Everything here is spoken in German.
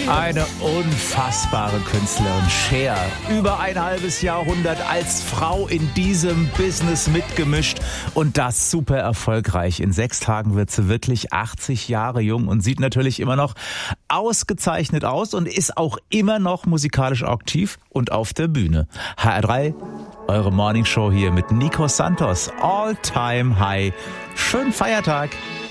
Eine unfassbare Künstlerin, Cher. Über ein halbes Jahrhundert als Frau in diesem Business mitgemischt und das super erfolgreich. In 6 Tagen wird sie wirklich 80 Jahre jung und sieht natürlich immer noch ausgezeichnet aus und ist auch immer noch musikalisch aktiv und auf der Bühne. HR3, eure Morningshow hier mit Nico Santos. All Time High. Schönen Feiertag.